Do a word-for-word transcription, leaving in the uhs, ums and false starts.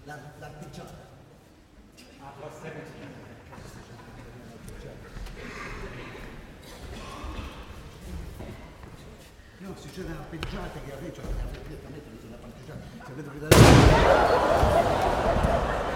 l'arpeggiata. Ah, plus seventeen. No, se c'è l'arpeggiata che avete, cioè, direttamente la parteggiata, se avete